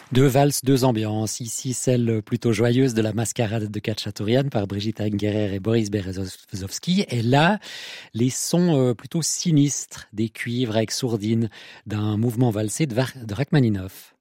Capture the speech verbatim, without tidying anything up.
Deux valses, deux ambiances. Ici, celle plutôt joyeuse de la mascarade de Khatchatourian par Brigitte Angerer et Boris Berezovsky. Et là, les sons plutôt sinistres des cuivres avec sourdine d'un mouvement valsé de, Var- de Rachmaninoff.